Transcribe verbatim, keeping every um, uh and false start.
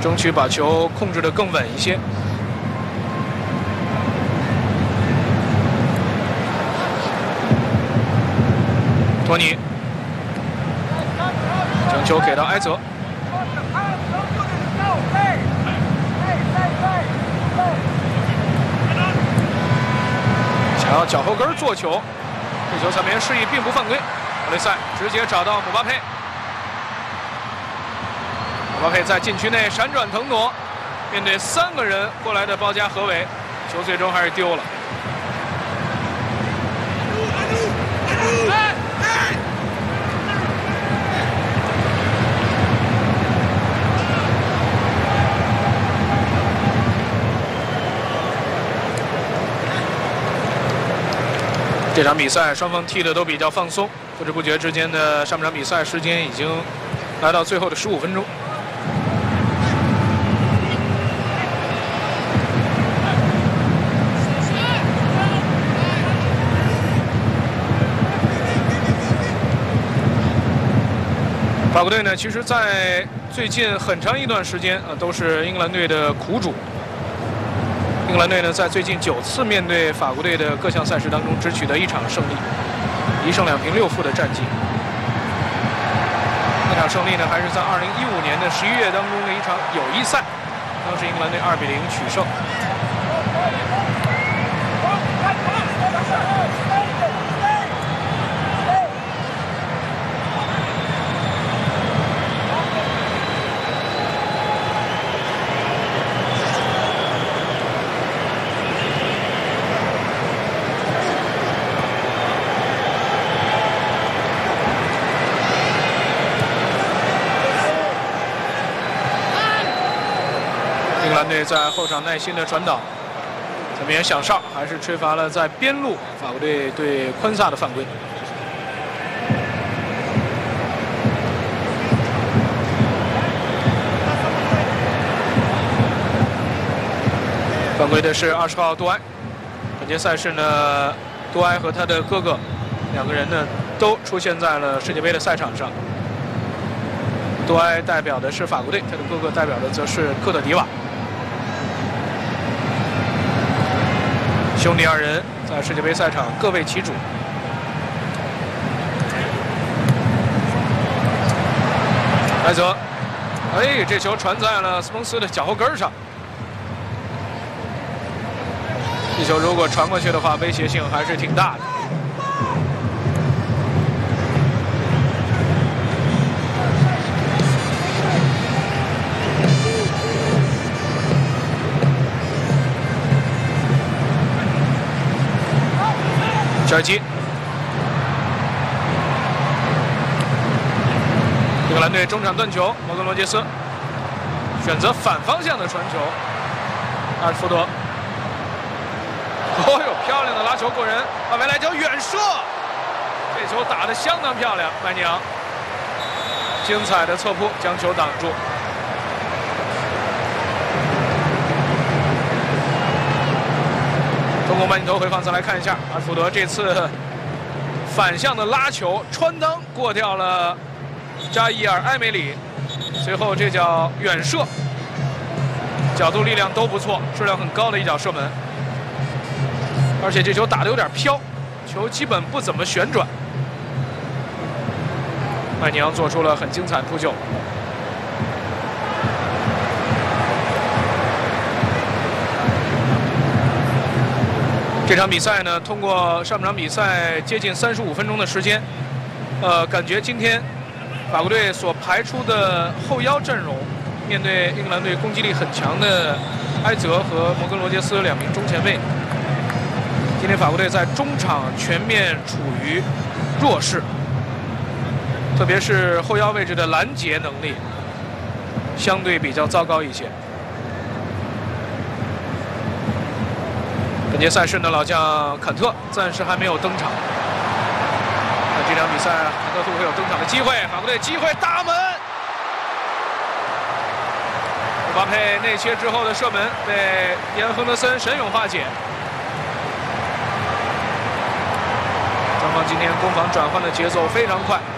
争取把球控制得更稳一些。托尼将球给到埃泽，想要脚后跟做球，这球侧面示意并不犯规。奥雷塞直接找到姆巴佩，姆巴佩在禁区内闪转腾挪，面对三个人过来的包夹合围，球最终还是丢了。这场比赛双方踢的都比较放松，不知不觉之间的上半场比赛时间已经来到最后的十五分钟。法国队呢，其实在最近很长一段时间啊，都是英格兰队的苦主。英格兰队呢，在最近九次面对法国队的各项赛事当中，只取得一场胜利，一胜两平六负的战绩。那场胜利呢，还是在二零一五年的十一月当中的一场友谊赛，当时英格兰队二比零取胜。英格兰队在后场耐心的传导，侧面响哨，还是吹罚了在边路法国队对昆萨的犯规。犯规的是二十号杜埃。本届赛事呢，杜埃和他的哥哥两个人呢都出现在了世界杯的赛场上。杜埃代表的是法国队，他的哥哥代表的则是科特迪瓦。兄弟二人在世界杯赛场各为其主。埃泽，哎，这球传在了斯彭斯的脚后跟上。这球如果传过去的话，威胁性还是挺大的。切尔基，英格兰队中场断球，摩根罗杰斯选择反方向的传球，阿尔福德，哦呦，漂亮的拉球过人，阿维莱脚远射，这球打得相当漂亮，麦尼昂精彩的侧扑将球挡住。通过慢镜头回放再来看一下，阿尔福德这次反向的拉球穿裆过掉了扎伊尔埃梅里，随后这脚远射，角度力量都不错，质量很高的一脚射门，而且这球打得有点飘，球基本不怎么旋转。麦尼昂做出了很精彩扑救。这场比赛呢，通过上半场比赛接近三十五分钟的时间，呃，感觉今天法国队所排出的后腰阵容，面对英格兰队攻击力很强的埃泽和摩根罗杰斯两名中前卫，今天法国队在中场全面处于弱势，特别是后腰位置的拦截能力相对比较糟糕一些。本届赛事呢，老将坎特暂时还没有登场。那这场比赛，坎特会不会有登场的机会？法国队机会大门，姆巴佩内切之后的射门被伊安·亨德森神勇化解。双方今天攻防转换的节奏非常快。